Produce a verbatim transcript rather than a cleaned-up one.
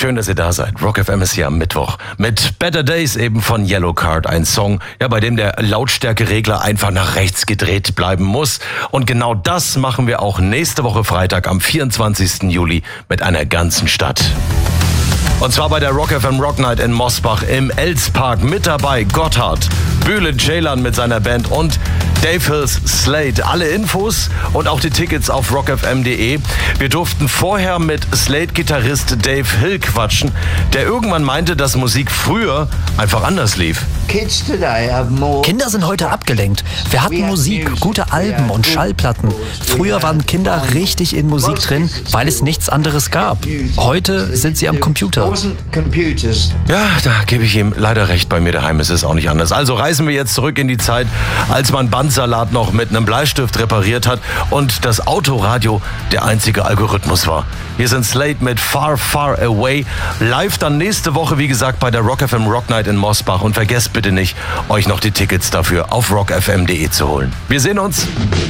Schön, dass ihr da seid. Rock F M ist hier am Mittwoch mit Better Days eben von Yellowcard. Ein Song, ja, bei dem der Lautstärkeregler einfach nach rechts gedreht bleiben muss. Und genau das machen wir auch nächste Woche Freitag am vierundzwanzigsten Juli mit einer ganzen Stadt. Und zwar bei der Rock F M Rock Night in Mosbach im Elspark. Mit dabei Gotthard, Bülent Ceylan mit seiner Band und Dave Hills Slade. Alle Infos und auch die Tickets auf rock f m punkt d e. Wir durften vorher mit Slade-Gitarrist Dave Hill quatschen, der irgendwann meinte, dass Musik früher einfach anders lief. Kinder sind heute abgelenkt. Wir hatten Musik, gute Alben und Schallplatten. Früher waren Kinder richtig in Musik drin, weil es nichts anderes gab. Heute sind sie am Computer. Ja, da gebe ich ihm leider recht. Bei mir daheim ist es auch nicht anders. Also reisen wir jetzt zurück in die Zeit, als man Bandsalat noch mit einem Bleistift repariert hat und das Autoradio der einzige Algorithmus war. Hier sind Slade mit Far, Far Away. Live dann nächste Woche, wie gesagt, bei der Rock F M Rock Night in Mosbach. Und vergesst bitte nicht, euch noch die Tickets dafür auf rock f m punkt d e zu holen. Wir sehen uns.